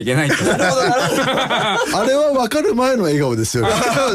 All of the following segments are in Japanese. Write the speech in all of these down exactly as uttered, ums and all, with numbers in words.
いけないって。 あれは分かる前の笑顔ですよね。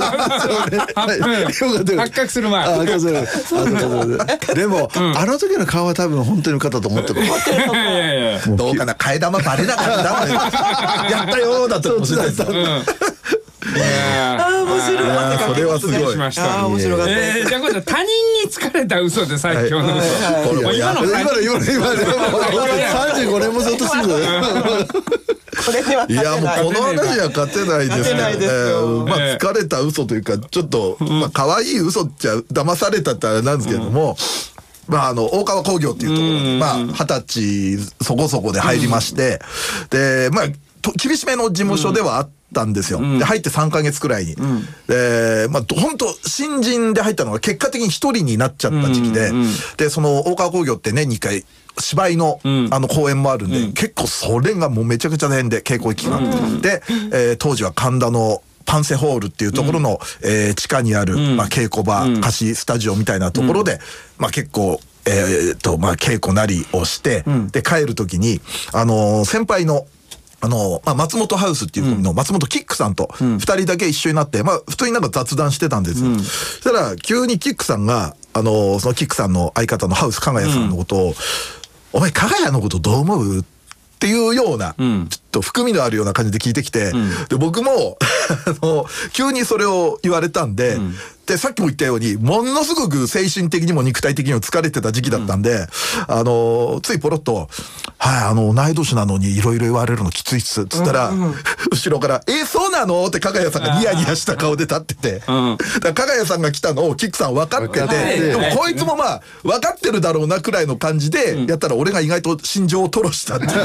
発覚する前。 でもあの時の顔は多分本当に受かったと思ってる。 どうかな、替え玉バレなかったやったよーだったかもしれないです。 ああ面白い。 それはすごい。 ああ面白かった。 ええ、じゃあ今度他人に疲れた嘘で最強の嘘。 今の今の今の今のさんじゅうごねんもずっとするのね。 これにはいやもうこの話は勝てないですね。まあ疲れた嘘というかちょっとまあ可愛い嘘っちゃ騙されたってあれなんですけれども。まああの大川工業っていうところにまあ二十歳そこそこで入りまして、でまあ厳しめの事務所ではあったんですよ。で入ってさんかげつくらいに。でまあ本当新人で入ったのが結果的に一人になっちゃった時期で、でその大川工業って年にいっかい芝居のあの公演もあるんで、結構それがもうめちゃくちゃ大変で稽古期間で、当時は神田のパンセホールっていうところの、うんえー、地下にある、うんまあ、稽古場、うん、貸しスタジオみたいなところで、うんまあ、結構、えーとまあ、稽古なりをして、うん、で帰る時に、あのー、先輩のあのーまあ、松本ハウスっていう組の松本キックさんとふたりだけ一緒になって、まあ、普通になんか雑談してたんですよ、うん、そしたら急にキックさんが、あのー、そのキックさんの相方のハウス加賀谷さんのことを、うん、お前加賀谷のことどう思うっていうような、うん、ちょっと含みのあるような感じで聞いてきて、うん、で僕もあの急にそれを言われたんで、うん、でさっきも言ったようにものすごく精神的にも肉体的にも疲れてた時期だったんで、うん、あのついポロッと「はいあの同い年なのにいろいろ言われるのきついっす」っつったら、うんうん、後ろから「えそうなの?」って加賀谷さんがニヤニヤした顔で立ってて、うん、だから加賀谷さんが来たのをキックさん分かってて、でもこいつもまあ分かってるだろうなくらいの感じでやったら俺が意外と心情を吐露したっていう。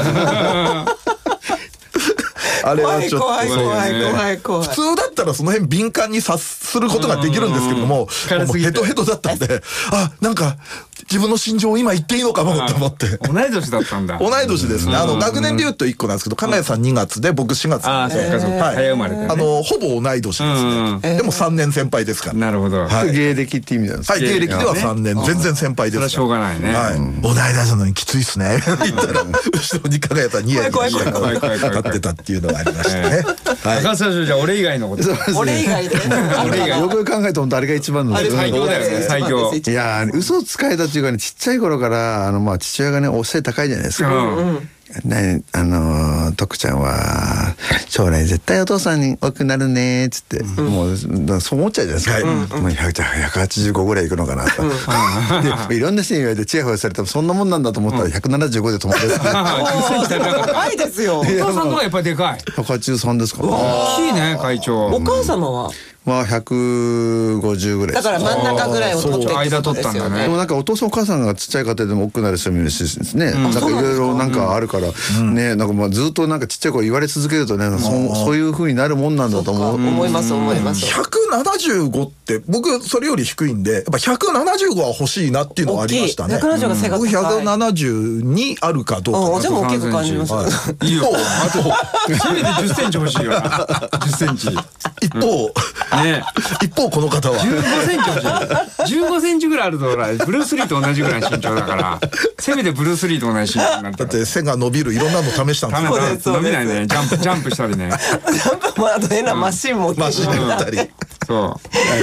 あれはちょっと怖い怖い怖い怖い。 普通だったらその辺敏感に察することができるんですけれども、もうヘトヘトだったんで、あなんか自分の心情を今言っていいのかもと思って。 同い年だったんだ。 同い年ですね。あの学年で言うといっこなんですけど、加賀谷さんにがつで僕しがつなんで、 あそっかそっか早生まれてね。 あのほぼ同い年ですね。でもさんねん先輩ですから。 なるほど。 芸歴って意味なんですか。 はい芸歴ではさんねん全然先輩ですから。 それはしょうがないね。 はい。同い年なのにきついっすね。言ったら後ろに加賀谷さんニヤニヤした顔で立ってたっていうのがありましたね。 赤瀬じゃあ俺以外のこと。 俺以外で。 俺以外。 よくよく考えても誰が一番の最強だよね最強。 いや嘘を使えたっていうかね、ちっちゃい頃からあのまあ父親がねお背高いじゃないですか。ね、あの徳ちゃんは将来絶対お父さんに多くなるねっつって、うん、もうそう思っちゃうじゃないですか、うん、もうひゃくはちじゅうごぐらいいくのかなと、うん、でいろんな人に言われてチヤホヤされてもそんなもんなんだと思ったらひゃくななじゅうごで止まるって高いですよ。お父さんの方がやっぱりでかい。 ひゃくはちじゅうさんですか。 大きいね会長。 お母様はまあひゃくごじゅうぐらいだから真ん中ぐらいを取って間取ったんだね。 でもなんかお父さんお母さんがちっちゃい家庭でも大きくなる人もいるしですね、なんかいろいろなんかあるからね、なんかまあずっとなんかちっちゃい頃言われ続けるとね、そういう風になるもんなんだと思う。 思います思います。 ひゃくななじゅうごって僕それより低いんでやっぱひゃくななじゅうごは欲しいなっていうのがありましたね。 ひゃくななじゅうごが背が高い。 ひゃくななじゅうにあるかどうか。 じゃあもう大きく感じます。 いいよ。あとせめてじゅっセンチ欲しいよ。じゅっセンチ。 一方ね一方この方はじゅうごセンチ欲しい。じゅうごセンチぐらいあるとほらブルース・リーと同じぐらいの身長だからせめてブルース・リーと同じ身長になる。 だって背が伸びるいろんなの試したんですよ。伸びないね。ジャンプジャンプしたりね。 ジャンプもあと変なマシンもマシン持ったり。 そう。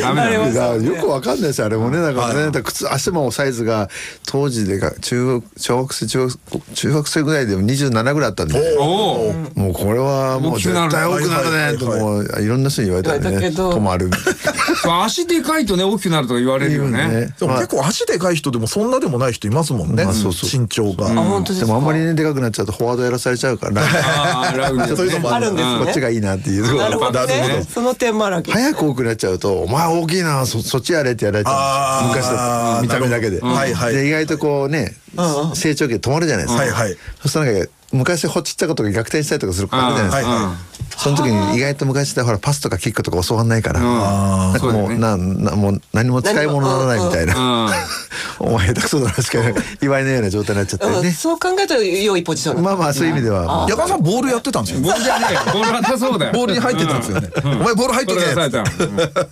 ダメだ。よくわかんないですあれもね。だからね靴足もサイズが当時で中小学生中学中学生ぐらいでもにじゅうななぐらいあったんで。もうこれはもう絶対多くなるねともういろんな人に言われたね。困る。 足でかいとね大きくなるとか言われるよね。 でも結構足でかい人でもそんなでもない人いますもんね。身長が。 でもあんまりねでかくなっちゃうとフォワードやらされちゃうから。 そういうのもあるんですね。こっちがいいなっていう。 なるほどね。その点もあるわけ。 早く多くなっちゃうとお前大きいなそっちやれってやられちゃう。昔だと見た目だけで。で意外とこうね成長期で止まるじゃないですか。そしたらなんか昔ほっちっちゃいことが逆転したりとかすることあるじゃないですか。その時に意外と昔ってほらパスとかキックとか教わんないからなんかもうななもう何も使い物にならないみたいなお前下手くそだなしか言われないような状態になっちゃってね。 そう考えたら良いポジション。 まあまあそういう意味では矢川さんボールやってたんですよ。 ボールじゃねえよ。ボールはそうだよ。 ボールに入ってたんですよね。お前ボール入っとけ。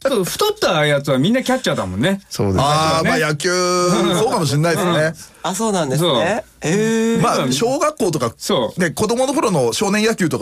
と太ったやつはみんなキャッチャーだもんね。 そうですね。 ああ、まあ野球、そうかもしれないですね。 あ、そうなんですね。ええ。 まあ、小学校とか、ね、子供の頃の少年野球とか